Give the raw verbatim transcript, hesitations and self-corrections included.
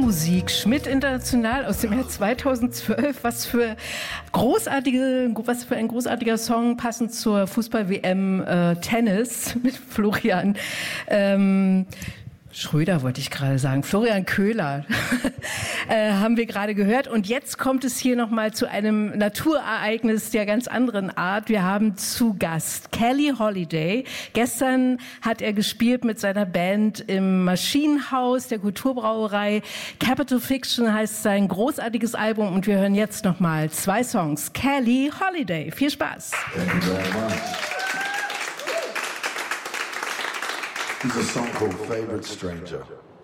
Musik, Schmidt International aus dem Jahr zweitausendzwölf. Was für großartige, was für ein großartiger Song, passend zur Fußball-W M äh, Tennis mit Florian ähm, Schröder, wollte ich gerade sagen, Florian Köhler äh, haben wir gerade gehört. Und jetzt kommt es hier nochmal zu einem Naturereignis der ganz anderen Art. Wir haben zu Gast Kelly Holiday. Gestern hat er gespielt mit seiner Band im Maschinenhaus der Kulturbrauerei. Capital Fiction heißt sein großartiges Album. Und wir hören jetzt nochmal zwei Songs. Kelly Holiday. Viel Spaß. Thank you very much. This is a song called Favorite Stranger.